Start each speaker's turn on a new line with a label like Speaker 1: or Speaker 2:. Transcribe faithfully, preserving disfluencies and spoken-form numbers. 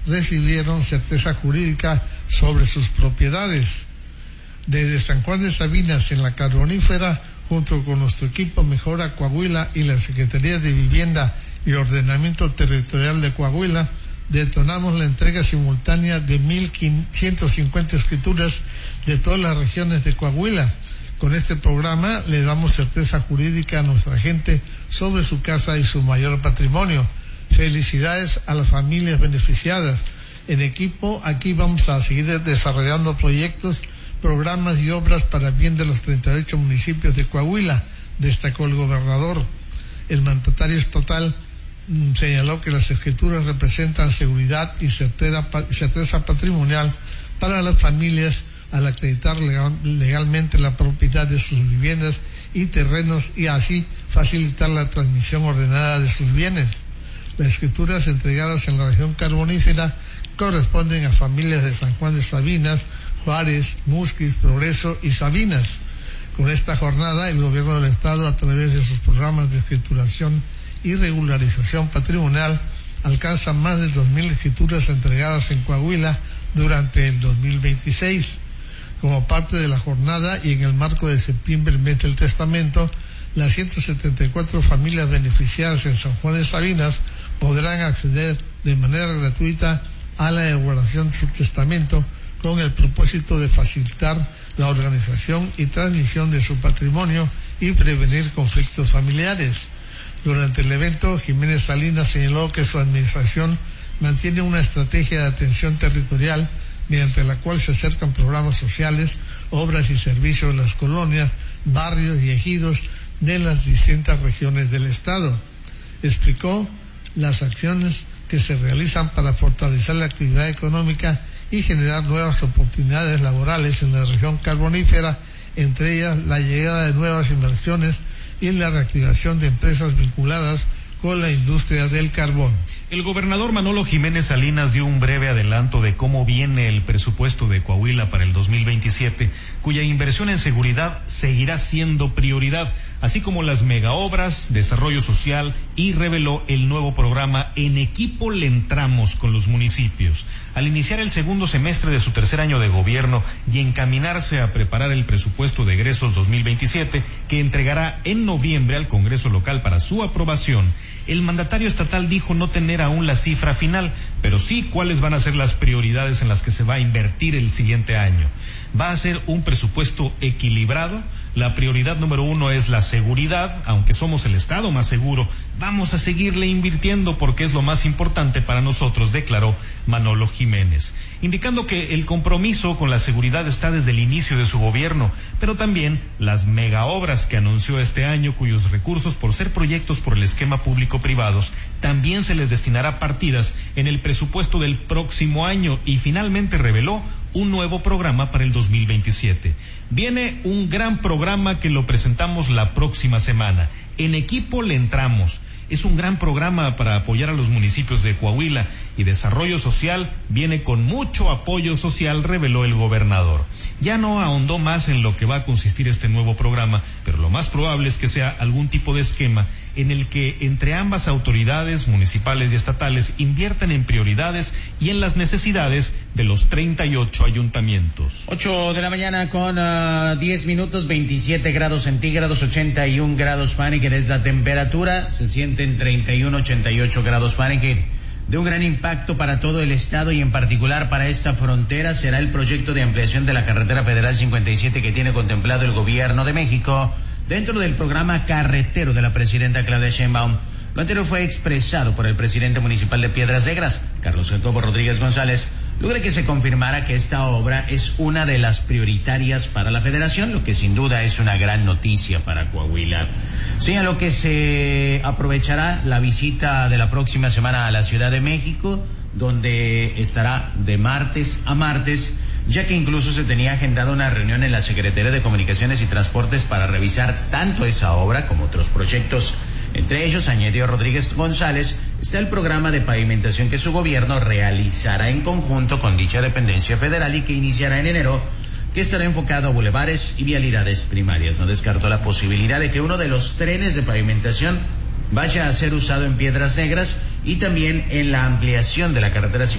Speaker 1: recibieron certeza jurídica sobre sus propiedades. Desde San Juan de Sabinas, en la Carbonífera, junto con nuestro equipo Mejora Coahuila y la Secretaría de Vivienda y Ordenamiento Territorial de Coahuila, detonamos la entrega simultánea de mil ciento cincuenta escrituras de todas las regiones de Coahuila. Con este programa le damos certeza jurídica a nuestra gente sobre su casa y su mayor patrimonio. Felicidades a las familias beneficiadas. En equipo, aquí vamos a seguir desarrollando proyectos, programas y obras para bien de los treinta y ocho municipios de Coahuila, destacó el gobernador. El mandatario estatal mmm, señaló que las escrituras representan seguridad y certeza, certeza patrimonial para las familias al acreditar legal, legalmente la propiedad de sus viviendas y terrenos y así facilitar la transmisión ordenada de sus bienes. Las escrituras entregadas en la región carbonífera corresponden a familias de San Juan de Sabinas, Juárez, Musquis, Progreso y Sabinas. Con esta jornada, el gobierno del estado, a través de sus programas de escrituración y regularización patrimonial, alcanza más de dos mil escrituras entregadas en Coahuila durante el dos mil veintiséis. Como parte de la jornada y en el marco de septiembre, mes del testamento, las ciento setenta y cuatro familias beneficiadas en San Juan de Sabinas podrán acceder de manera gratuita a la elaboración de su testamento con el propósito de facilitar la organización y transmisión de su patrimonio y prevenir conflictos familiares. Durante el evento, Jiménez Salinas señaló que su administración mantiene una estrategia de atención territorial mediante la cual se acercan programas sociales, obras y servicios en las colonias, barrios y ejidos de las distintas regiones del estado. Explicó las acciones que se realizan para fortalecer la actividad económica y generar nuevas oportunidades laborales en la región carbonífera, entre ellas la llegada de nuevas inversiones y la reactivación de empresas vinculadas con la industria del carbón.
Speaker 2: El gobernador Manolo Jiménez Salinas dio un breve adelanto de cómo viene el presupuesto de Coahuila para el dos mil veintisiete, cuya inversión en seguridad seguirá siendo prioridad, así como las megaobras, desarrollo social, y reveló el nuevo programa En Equipo le entramos con los municipios. Al iniciar el segundo semestre de su tercer año de gobierno y encaminarse a preparar el presupuesto de egresos dos mil veintisiete, que entregará en noviembre al Congreso local para su aprobación, el mandatario estatal dijo no tener aún la cifra final, pero sí cuáles van a ser las prioridades en las que se va a invertir el siguiente año. Va a ser un presupuesto equilibrado. La prioridad número uno es la seguridad, aunque somos el estado más seguro, vamos a seguirle invirtiendo porque es lo más importante para nosotros, declaró Manolo Jiménez, indicando que el compromiso con la seguridad está desde el inicio de su gobierno, pero también las megaobras que anunció este año, cuyos recursos, por ser proyectos por el esquema público-privados, también se les destinará partidas en el presupuesto del próximo año, y finalmente reveló un nuevo programa para el dos mil veintisiete. Viene un gran programa que lo presentamos la próxima semana. En Equipo le entramos. Es un gran programa para apoyar a los municipios de Coahuila, y desarrollo social viene con mucho apoyo social, reveló el gobernador. Ya no ahondó más en lo que va a consistir este nuevo programa, pero lo más probable es que sea algún tipo de esquema en el que entre ambas autoridades municipales y estatales inviertan en prioridades y en las necesidades de los treinta y ocho ayuntamientos.
Speaker 3: Ocho de la mañana con uh, diez minutos, veintisiete grados centígrados, ochenta y un grados Fahrenheit es la temperatura, se sienten treinta y uno, ochenta y ocho grados Fahrenheit. De un gran impacto para todo el estado y en particular para esta frontera será el proyecto de ampliación de la carretera federal cincuenta y siete que tiene contemplado el gobierno de México dentro del programa carretero de la presidenta Claudia Sheinbaum. Lo anterior fue expresado por el presidente municipal de Piedras Negras, Carlos Jacobo Rodríguez González, luego de que se confirmara que esta obra es una de las prioritarias para la federación, lo que sin duda es una gran noticia para Coahuila. Señaló que se aprovechará la visita de la próxima semana a la Ciudad de México, donde estará de martes a martes, ya que incluso se tenía agendada una reunión en la Secretaría de Comunicaciones y Transportes para revisar tanto esa obra como otros proyectos. Entre ellos, añadió Rodríguez González, está el programa de pavimentación que su gobierno realizará en conjunto con dicha dependencia federal y que iniciará en enero, que estará enfocado a bulevares y vialidades primarias. No descartó la posibilidad de que uno de los trenes de pavimentación vaya a ser usado en Piedras Negras y también en la ampliación de la carretera